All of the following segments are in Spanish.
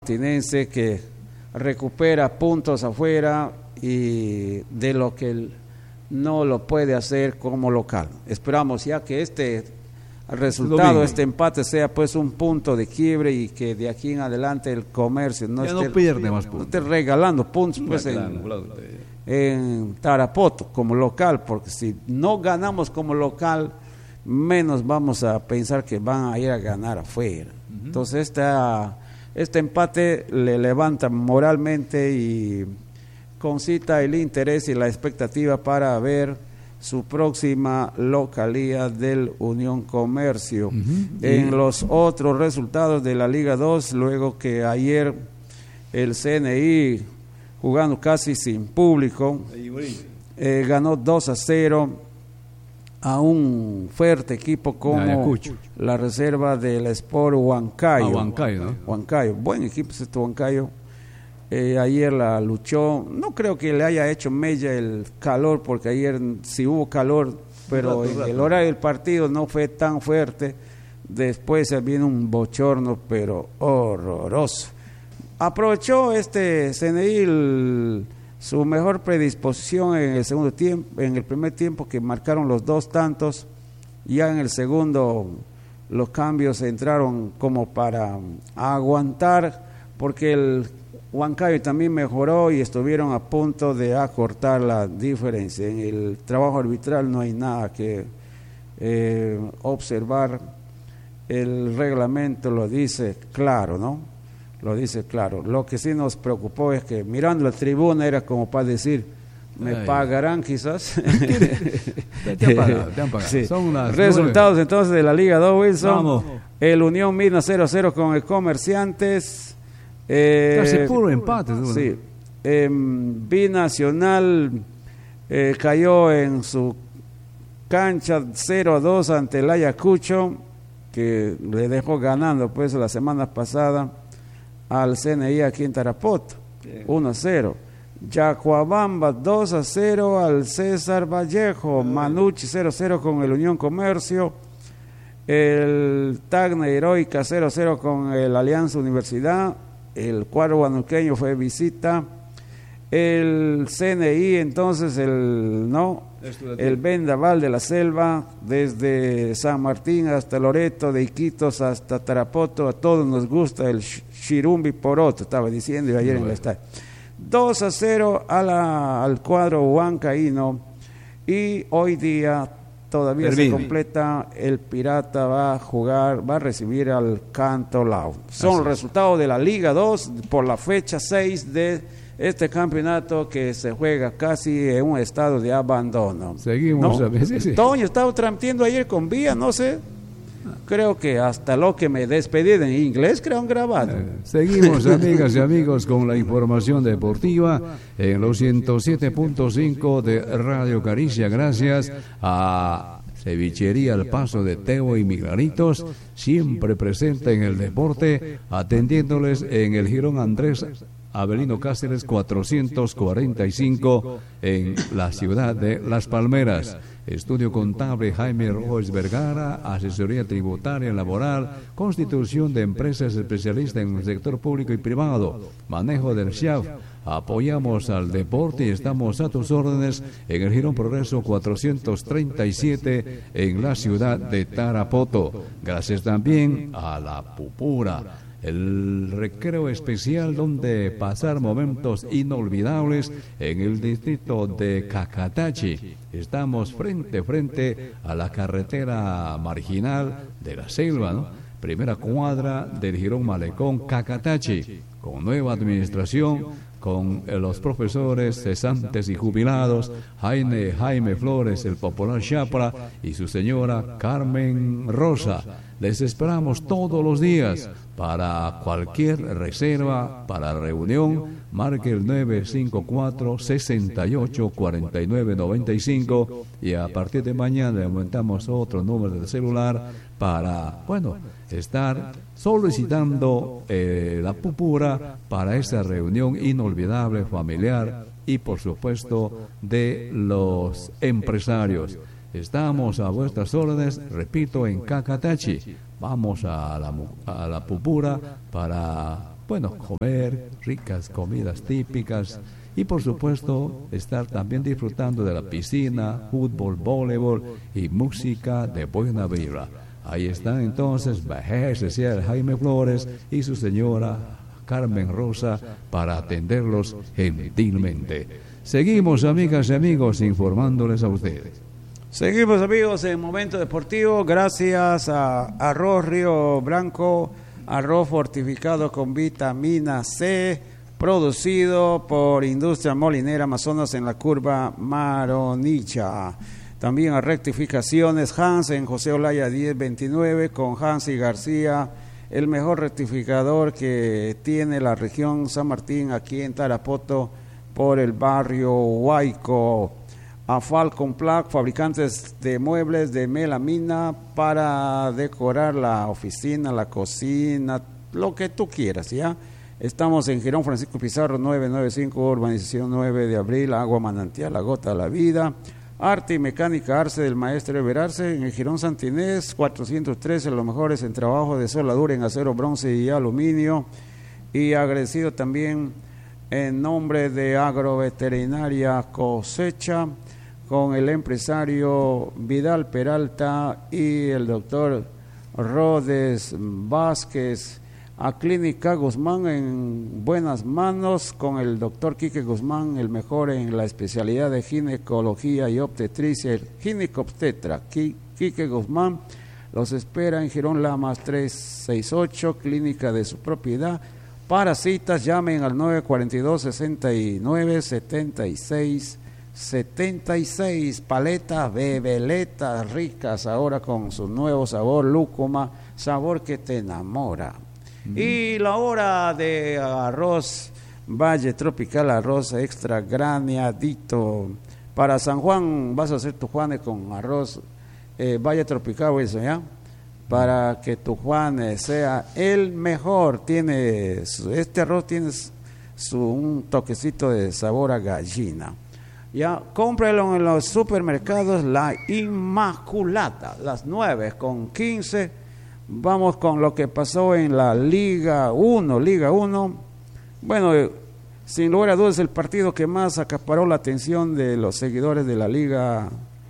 Tinense que recupera puntos afuera y de lo que no lo puede hacer como local. Esperamos ya que este resultado, este empate sea pues un punto de quiebre y que de aquí en adelante el Comercio no pierde más puntos. No esté regalando puntos pues en Tarapoto como local, porque si no ganamos como local, menos vamos a pensar que van a ir a ganar afuera. Entonces este empate le levanta moralmente y concita el interés y la expectativa para ver su próxima localía del Unión Comercio. En los otros resultados de la Liga 2, luego que ayer el CNI, jugando casi sin público, ganó 2-0 a un fuerte equipo como la reserva del Sport Huancayo. Huancayo, ¿no? Huancayo, buen equipo es este Huancayo. Ayer la luchó, no creo que le haya hecho mella el calor, porque ayer sí hubo calor, pero el horario del partido no fue tan fuerte. Después se vino un bochorno, pero horroroso. Aprovechó este CNI su mejor predisposición en el segundo tiempo, en el primer tiempo que marcaron los 2 tantos. Ya en el segundo los cambios entraron como para aguantar, porque el Huancayo también mejoró y estuvieron a punto de acortar la diferencia. En el trabajo arbitral no hay nada que observar, el reglamento lo dice claro, ¿no? Lo dice claro. Lo que sí nos preocupó es que mirando la tribuna era como para decir, me pagarán quizás. Te han pagado. Sí. Son las resultados 9. Entonces de la Liga 2, Wilson. Vamos. El Unión Mina 0-0 con el Comerciantes. Casi puro empate. Sí. Binacional cayó en su cancha 0-2 ante el Ayacucho, que le dejó ganando pues la semana pasada al CNI aquí en Tarapoto, 1-0. Yacuabamba 2-0 al César Vallejo. Manucci 0-0 con el Unión Comercio. El Tacna Heroica 0-0 con el Alianza Universidad. El cuadro guanuqueño fue visita. El CNI entonces el Vendaval de la Selva, desde San Martín hasta Loreto, de Iquitos hasta Tarapoto, a todos nos gusta el Chirumbi Poroto, estaba diciendo ayer en el estadio. 2-0 al cuadro huancaíno, y hoy día todavía se completa, el Pirata va a recibir al Cantolao. Son los resultados de la Liga 2 por la fecha 6 de este campeonato que se juega casi en un estado de abandono. Seguimos, ¿no? Sí. Toño estaba transmitiendo ayer con Vía, no sé. Creo que hasta lo que me despedí en inglés creo grabado. Seguimos, amigas y amigos, con la información deportiva en los 107.5 de Radio Caricia. Gracias a Cevichería El Paso de Teo y Miglaritos, siempre presente en el deporte, atendiéndoles en el Jirón Andrés Avelino Cáceres 445 en la ciudad de Las Palmeras. Estudio contable Jaime Rojas Vergara, asesoría tributaria, laboral, constitución de empresas especialistas en el sector público y privado, manejo del SHAF. Apoyamos al deporte y estamos a tus órdenes en el Jirón Progreso 437 en la ciudad de Tarapoto. Gracias también a La Pupura, el recreo especial donde pasar momentos inolvidables en el distrito de Cacatachi. Estamos frente a la carretera marginal de la Selva, ¿no? Primera cuadra del Jirón Malecón Cacatachi, con nueva administración, con los profesores cesantes y jubilados, Jaime Flores, el popular Chapra, y su señora Carmen Rosa. Les esperamos todos los días. Para cualquier reserva, para reunión, marque el 954-684995, y a partir de mañana le aumentamos otro número de celular para, estar solicitando la pupura para esa reunión inolvidable, familiar y por supuesto de los empresarios. Estamos a vuestras órdenes, repito, en Cacatachi. Vamos a la Pupura para bueno, comer ricas comidas típicas y por supuesto estar también disfrutando de la piscina, fútbol, voleibol y música de buena vibra. Ahí están entonces Bajé Social Jaime Flores y su señora Carmen Rosa para atenderlos gentilmente. Seguimos, amigas y amigos, informándoles a ustedes. Seguimos, amigos, en Momento Deportivo, gracias a Arroz Río Branco, arroz fortificado con vitamina C, producido por Industria Molinera Amazonas en la curva Maronilla. También a Rectificaciones Hans en José Olaya 1029 con Hans y García, el mejor rectificador que tiene la región San Martín aquí en Tarapoto por el barrio Huayco. A Falcon Plaque, fabricantes de muebles de melamina para decorar la oficina, la cocina, lo que tú quieras, ¿ya? Estamos en Girón Francisco Pizarro 995, urbanización 9 de abril, agua manantial, la gota de la vida. Arte y mecánica Arce del maestro Everarce en el Girón Santinés 413, los mejores en trabajo de soldadura en acero, bronce y aluminio. Y agradecido también en nombre de Agroveterinaria Cosecha con el empresario Vidal Peralta y el doctor Rodes Vázquez, a Clínica Guzmán en buenas manos con el doctor Quique Guzmán, el mejor en la especialidad de ginecología y obstetricia, el ginecobstetra. Quique Guzmán los espera en Girón Lamas 368, clínica de su propiedad. Para citas llamen al 942-69-76-76, paletas, bebeletas ricas ahora con su nuevo sabor lúcuma, sabor que te enamora. Y la hora de arroz Valle Tropical, arroz extra graneadito. Para San Juan vas a hacer tu Juanes con arroz Valle Tropical, eso, ¿ya? Para que tu Juanes sea el mejor. Este arroz tiene un toquecito de sabor a gallina. Ya, cómpralo en los supermercados La Inmaculada, las 9:15. Vamos con lo que pasó en la Liga 1. Bueno, sin lugar a dudas el partido que más acaparó la atención de los seguidores de la Liga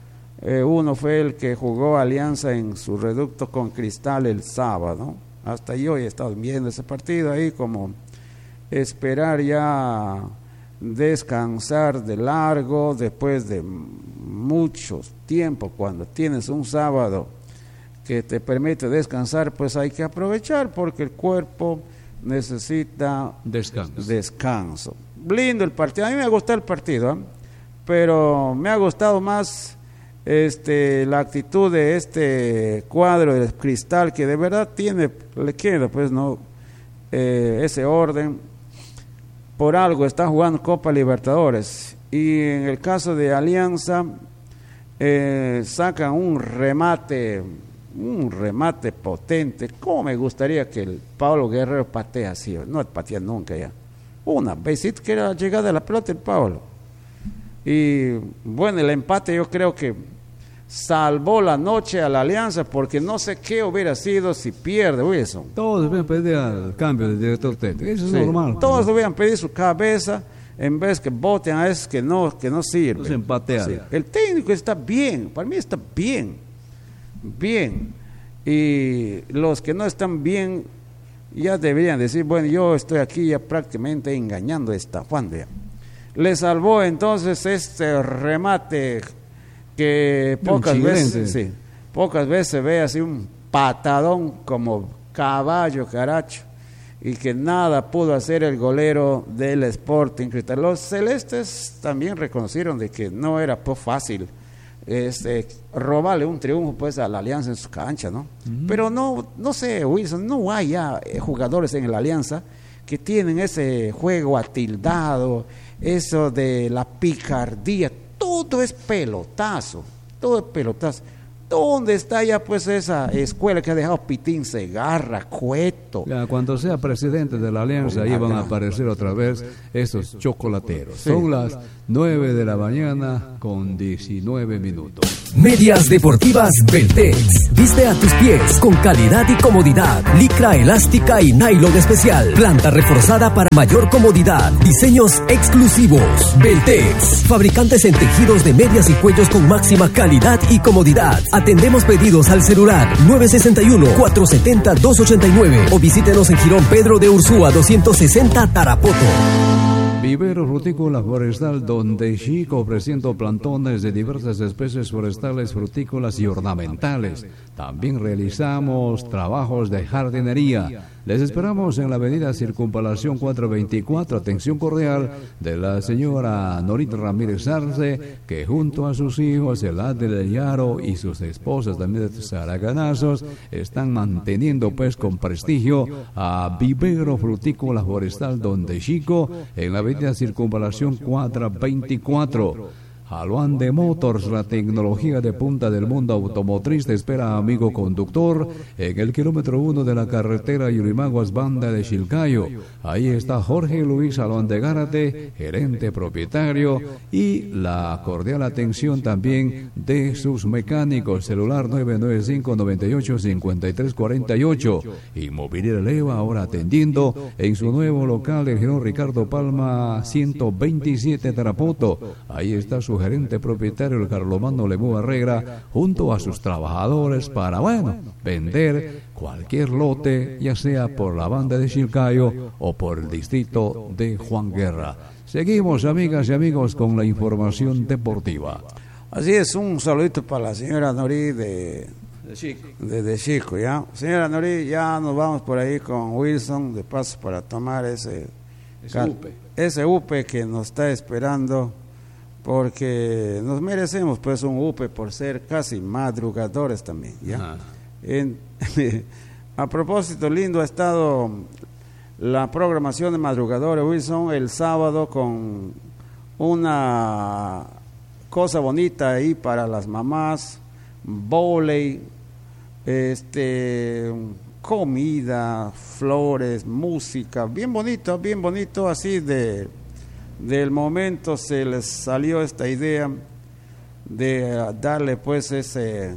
1 fue el que jugó Alianza en su reducto con Cristal el sábado. Hasta yo he estado viendo ese partido ahí, como esperar ya descansar de largo después de mucho tiempo. Cuando tienes un sábado que te permite descansar, pues hay que aprovechar porque el cuerpo necesita descanso. Lindo el partido, a mí me ha gustado el partido, pero me ha gustado más la actitud de este cuadro del Cristal, que de verdad le queda pues no ese orden. Por algo está jugando Copa Libertadores, y en el caso de Alianza sacan un remate potente. ¿Cómo me gustaría que el Pablo Guerrero patee así? No patea nunca ya. Una vez que era la llegada de la pelota el Pablo. Y bueno, el empate yo creo que salvó la noche a la Alianza, porque no sé qué hubiera sido si pierde eso. Todos deben pedir al cambio de director técnico, eso es normal. Todos debían pedir su cabeza en vez que voten a esos que no sirven. No se empatea. Sí. El técnico está bien, para mí está bien, y los que no están bien ya deberían decir, bueno, yo estoy aquí ya prácticamente engañando, estafando ya. Le salvó entonces este remate que pocas veces se ve así, un patadón como caballo caracho, y que nada pudo hacer el golero del Sporting Cristal. Los celestes también reconocieron de que no era fácil robarle un triunfo pues a la Alianza en su cancha, ¿no? Pero no sé, Wilson, no hay ya jugadores en la Alianza que tienen ese juego atildado, eso de la picardía. Todo es pelotazo. ¿Dónde está ya pues esa escuela que ha dejado Pitín Segarra, Cueto? Ya, cuando sea presidente de la Alianza, ahí van a aparecer otra vez esos chocolateros. Sí. Son las 9 de la mañana con 19 minutos. Medias deportivas Beltex. Viste a tus pies con calidad y comodidad. Licra elástica y nylon especial. Planta reforzada para mayor comodidad. Diseños exclusivos. Beltex. Fabricantes en tejidos de medias y cuellos con máxima calidad y comodidad. Atendemos pedidos al celular 961-470-289 o visítenos en Jirón Pedro de Ursúa 260 Tarapoto. Vivero frutícola forestal Donde Chico, ofreciendo plantones de diversas especies forestales, frutícolas y ornamentales. También realizamos trabajos de jardinería. Les esperamos en la avenida Circunvalación 424, atención cordial de la señora Norita Ramírez Arce, que junto a sus hijos, Elade de Yaro y sus esposas también de Zaraganazos, están manteniendo pues con prestigio a Vivero Frutícola Forestal Donde Chico, en la avenida Circunvalación 424. Aluande Motors, la tecnología de punta del mundo automotriz, te espera, amigo conductor, en el kilómetro 1 de la carretera Yurimaguas Banda de Chilcayo. Ahí está Jorge Luis Aluande Gárate, gerente propietario, y la cordial atención también de sus mecánicos. Celular 995-98-5348. Inmobiliaria Leva, ahora atendiendo en su nuevo local, el Girón Ricardo Palma 127 Tarapoto. Ahí está su gerente propietario, el Carlomano Lemú Barrera, junto a sus trabajadores para, vender cualquier lote, ya sea por la banda de Chilcayo o por el distrito de Juan Guerra. Seguimos, amigas y amigos, con la información deportiva. Así es, un saludito para la señora Nori de Chico, ¿ya? Señora Nori, ya nos vamos por ahí con Wilson, de paso para tomar ese UPE que nos está esperando, porque nos merecemos pues un UPE por ser casi madrugadores también, ¿ya? A propósito, lindo ha estado la programación de madrugadores, Wilson, el sábado, con una cosa bonita ahí para las mamás, vóley, comida, flores, música, bien bonito, así del momento se les salió esta idea de darle pues ese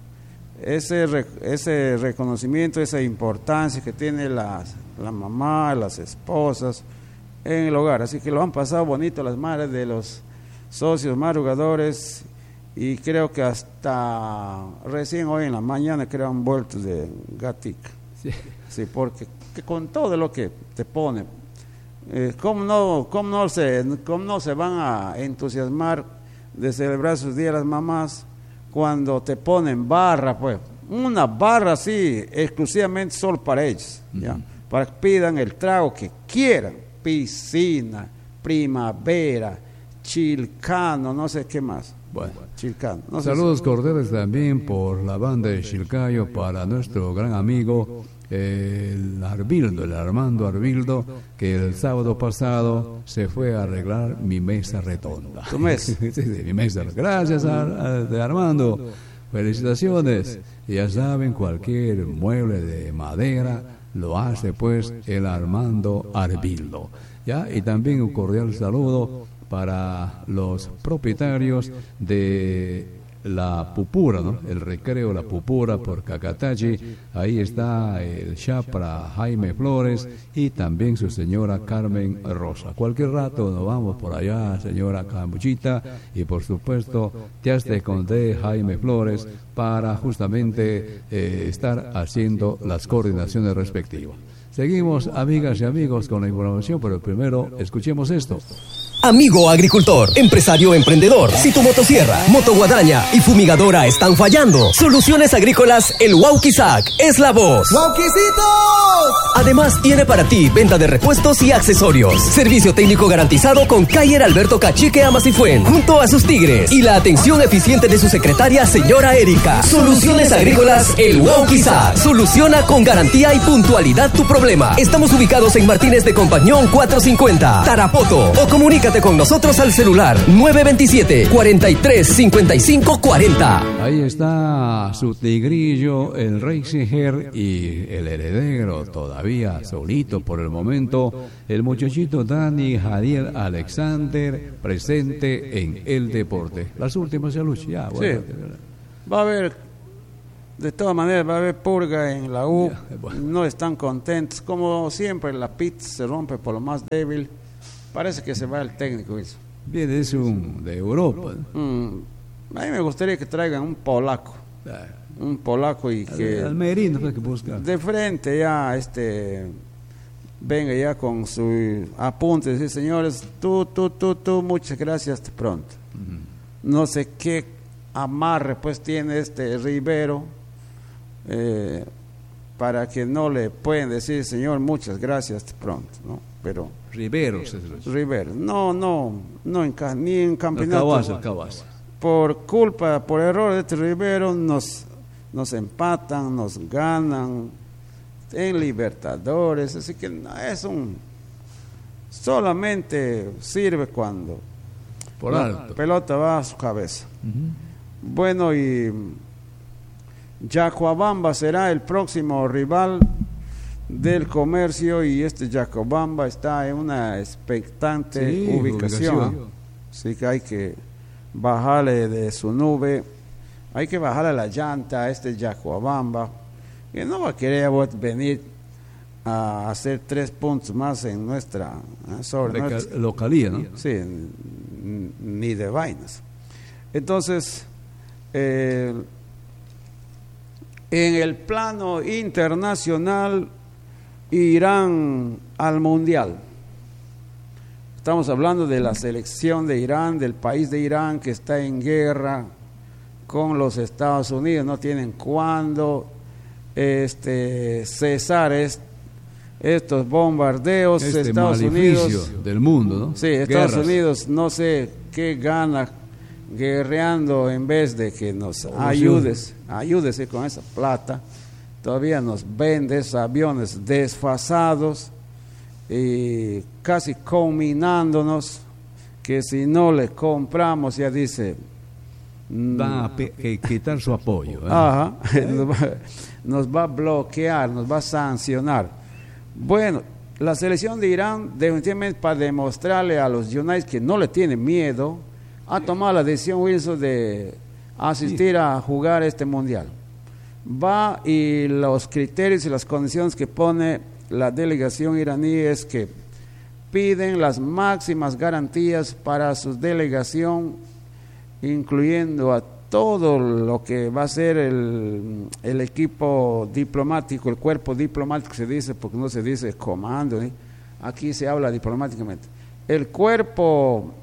reconocimiento, esa importancia que tiene la mamá, las esposas en el hogar. Así que lo han pasado bonito las madres de los socios madrugadores, y creo que hasta recién hoy en la mañana creo han vuelto de Gatica. Sí, porque con todo lo que te pone, ¿cómo no se van a entusiasmar de celebrar sus días las mamás cuando te ponen barra, pues una barra así exclusivamente solo para ellos, ¿ya? Para que pidan el trago que quieran, piscina, primavera, chilcano, no sé qué más. Bueno, Chilcano. Saludos cordiales también por la banda de Chilcayo para nuestro gran amigo el Armando Arbildo, que el sábado pasado se fue a arreglar mi mesa redonda. ¿Tu mesa? Sí, mi mesa. Gracias de Armando. Felicitaciones. Ya saben, cualquier mueble de madera lo hace pues el Armando Arbildo. ¿Ya? Y también un cordial saludo para los propietarios de la Pupura, ¿no? El recreo La Pupura por Cacatachi. Ahí está el Chapra Jaime Flores y también su señora Carmen Rosa. Cualquier rato nos vamos por allá, señora Cambuchita, y por supuesto ya te conté Jaime Flores para justamente estar haciendo las coordinaciones respectivas. Seguimos, amigas y amigos, con la información, pero primero escuchemos esto. Amigo agricultor, empresario emprendedor, si tu motosierra, motoguadaña y fumigadora están fallando, Soluciones Agrícolas El Wauquizac es la voz. ¡Wauquicitos! Además tiene para ti venta de repuestos y accesorios, servicio técnico garantizado con Cayer Alberto Cachique Amasifuen, junto a sus tigres, y la atención eficiente de su secretaria señora Erika. Soluciones Agrícolas El Wauquizac soluciona con garantía y puntualidad tu problema. Estamos ubicados en Martínez de Compañón 450, Tarapoto, o comunícate Comunícate con nosotros al celular 927-435540. Ahí está su tigrillo, el Reixinger, y el heredero, todavía solito por el momento, el muchachito Dani Jadiel Alexander, presente en el deporte. Las últimas, ya Lucho, ya, bueno. Sí. Va a haber, de todas maneras, va a haber purga en la U. Ya, bueno. No están contentos. Como siempre, la pit se rompe por lo más débil. Parece que se va el técnico. Eso. Viene de Europa. A mí me gustaría que traigan un polaco. Un polaco y que Al Merino fue que busca. de frente ya venga ya con su apunte, decir, señores, tú, muchas gracias, hasta pronto. No sé qué amarre pues tiene Rivero para que no le pueden decir, señor, muchas gracias, hasta pronto, ¿no? Pero Riveros. Rivero, ni en campeonato. El Cabas. Por error de Rivero nos empatan, nos ganan en Libertadores, así que no, solamente sirve cuando Por la alto. pelota va a su cabeza. Bueno, y Yacuabamba será el próximo rival del Comercio, y Yacuabamba está en una expectante ubicación. Así que hay que bajarle de su nube, hay que bajarle la llanta a Yacuabamba, que no va a querer venir a hacer 3 puntos más en nuestra localía, ¿no? Sí, ni de vainas. Entonces, en el plano internacional, Irán al Mundial. Estamos hablando de la selección de Irán, del país de Irán que está en guerra con los Estados Unidos. No tienen cuándo cesar estos bombardeos. Estados Unidos del mundo, ¿no? Sí, Estados Unidos no sé qué gana guerreando en vez de que nos ayúdese con esa plata. Todavía nos vende esos aviones desfasados y casi combinándonos, que si no le compramos, ya dice, va a quitar su apoyo. Ajá, nos va a bloquear, nos va a sancionar. Bueno, la selección de Irán, definitivamente, para demostrarle a los United que no le tiene miedo, ha tomado la decisión, Wilson, de asistir a jugar este mundial. Va, y los criterios y las condiciones que pone la delegación iraní es que piden las máximas garantías para su delegación, incluyendo a todo lo que va a ser el equipo diplomático, el cuerpo diplomático se dice, porque no se dice comando, ¿eh? Aquí se habla diplomáticamente. El cuerpo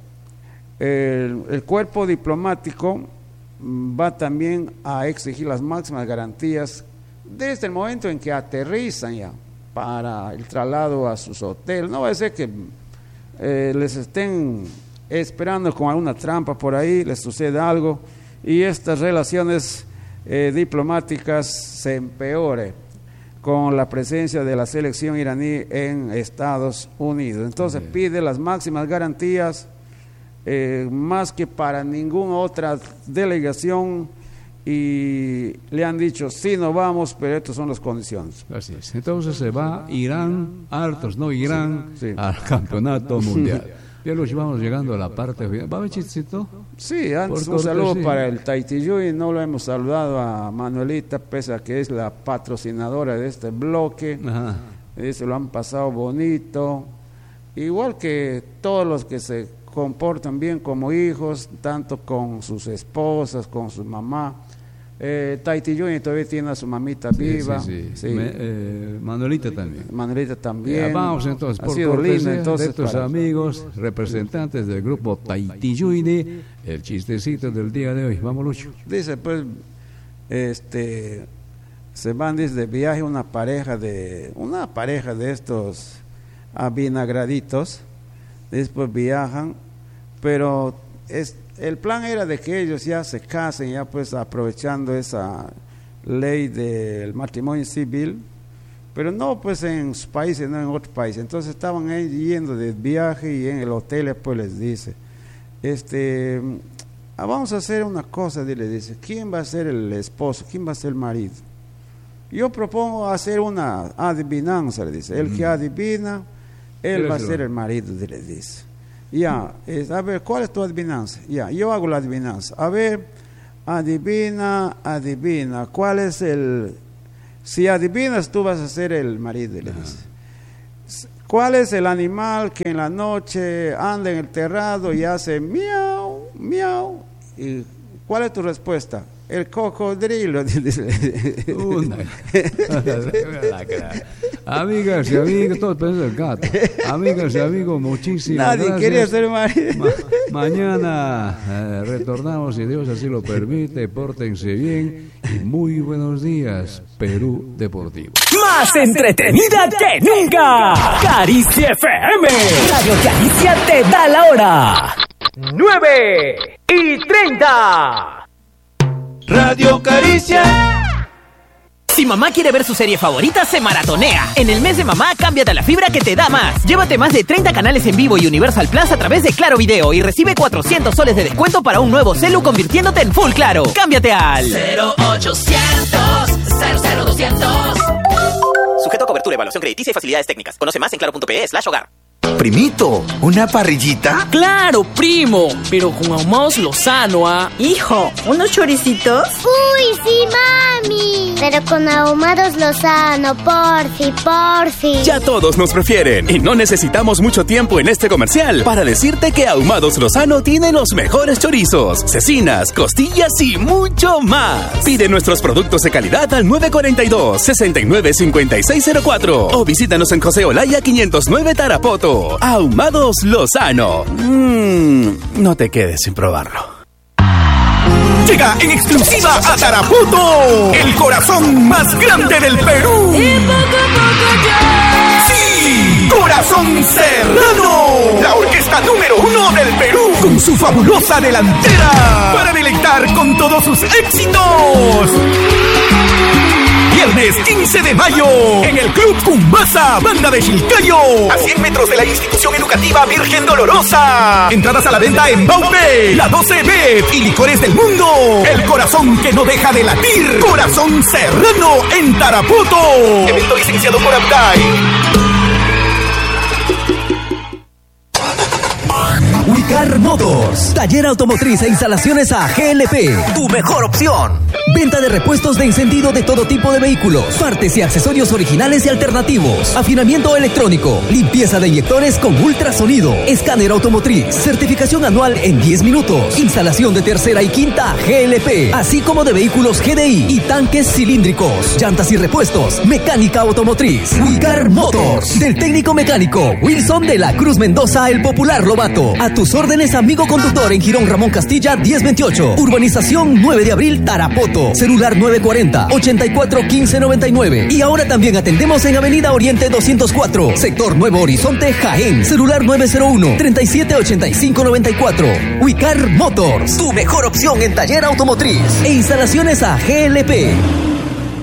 diplomático va también a exigir las máximas garantías desde el momento en que aterrizan ya para el traslado a sus hoteles. No va a ser que les estén esperando con alguna trampa por ahí, les suceda algo y estas relaciones diplomáticas se empeoren con la presencia de la selección iraní en Estados Unidos. Entonces pide las máximas garantías, más que para ninguna otra delegación, y le han dicho, sí, no vamos, pero estas son las condiciones. Así es. Entonces se va Irán, hartos, ¿no? Irán, sí. Al campeonato mundial. Ya los vamos llegando a la parte final. ¿Va a haber chistecito? Sí, antes un saludo para el Taitiyuy. No lo hemos saludado a Manuelita, pese a que es la patrocinadora de este bloque. Ajá. Se lo han pasado bonito, igual que todos los que se comportan bien como hijos, tanto con sus esposas, con su mamá. Taitiyuy todavía tiene a su mamita viva. Sí. Sí. Manuelita también. Manuelita también. Vamos entonces, ha por sido cortesía lindo, entonces, de tus amigos, representantes del grupo Taitiyuy, el chistecito del día de hoy. Vamos, Lucho. Dice, pues, se van desde viaje una pareja de estos avinagraditos. Después viajan, pero el plan era de que ellos ya se casen, ya pues aprovechando esa ley del matrimonio civil, pero no pues en sus países, no en otros países. Entonces estaban ahí yendo de viaje y en el hotel pues les dice, vamos a hacer una cosa, le dice, ¿quién va a ser el esposo? ¿Quién va a ser el marido? Yo propongo hacer una adivinanza, le dice. El que adivina, él va a ser el marido, le dice. Ya, a ver, ¿cuál es tu adivinanza? Ya, yo hago la adivinanza. A ver, adivina, ¿cuál es el... Si adivinas, tú vas a ser el marido, le dice. ¿Cuál es el animal que en la noche anda en el terrado y hace miau, miau? ¿Y cuál es tu respuesta? El cocodrilo. Amigas y amigos, todos piensan el gato. Amigas y amigos, muchísimas Nadie gracias. quería ser marido. Mañana retornamos, si Dios así lo permite. Pórtense bien y muy buenos días, Perú Deportivo. Más entretenida que nunca. Caricia FM. Radio Caricia te da la hora. 9:30. Radio Caricia. Si mamá quiere ver su serie favorita, se maratonea. En el mes de mamá, cámbiate a la fibra que te da más. Llévate más de 30 canales en vivo y Universal Plus a través de Claro Video y recibe 400 soles de descuento para un nuevo celu convirtiéndote en Full Claro. Cámbiate al 0800 00200. Sujeto a cobertura, evaluación crediticia y facilidades técnicas. Conoce más en claro.pe/hogar. Primito, ¿una parrillita? Claro, primo, pero con Ahumados Lozano, ¿ah? Hijo, ¿unos choricitos? ¡Uy, sí, mami! Pero con Ahumados Lozano, porfi. Ya todos nos prefieren y no necesitamos mucho tiempo en este comercial para decirte que Ahumados Lozano tiene los mejores chorizos, cecinas, costillas y mucho más. Pide nuestros productos de calidad al 942-695604 o visítanos en José Olaya 509 Tarapoto. Ahumados Lozano. No te quedes sin probarlo. Llega en exclusiva a Tarapoto, el corazón más grande del Perú. Y poco a poco ya. ¡Sí! Corazón Serrano, la orquesta número 1 del Perú, con su fabulosa delantera para deleitar con todos sus éxitos. Viernes 15 de mayo, en el Club Cumbasa, Banda de Chilcayo, a 100 metros de la institución educativa Virgen Dolorosa. Entradas a la venta en Baupe, La 12B y Licores del Mundo. El corazón que no deja de latir. Corazón Serrano en Tarapoto. Evento licenciado por Abdai. Wicar Motors, taller automotriz e instalaciones a GLP, tu mejor opción. Venta de repuestos de encendido de todo tipo de vehículos, partes y accesorios originales y alternativos, afinamiento electrónico, limpieza de inyectores con ultrasonido, escáner automotriz, certificación anual en 10 minutos, instalación de tercera y quinta GLP, así como de vehículos GDI y tanques cilíndricos, llantas y repuestos, mecánica automotriz. Wicar Motors, del técnico mecánico Wilson de la Cruz Mendoza, el popular Lobato. A tus órdenes, amigo conductor, en Girón Ramón Castilla 1028, Urbanización 9 de Abril, Tarapoto. Celular 940-841599. Y ahora también atendemos en Avenida Oriente 204, Sector Nuevo Horizonte, Jaén. Celular 901-378594. Wicar Motors, tu mejor opción en taller automotriz e instalaciones a GLP.